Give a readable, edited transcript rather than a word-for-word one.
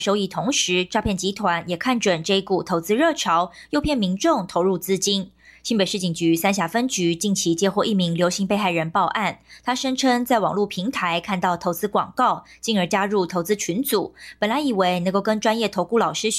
收益同时，诈骗集团也看准这一股投资热潮，诱骗民众投入资金。新北市警局三峡分局近期接获一名刘姓被害人报案，他声称在网络平台看到投资广告，进而加入投资群组，本来以为能够跟专业投顾老师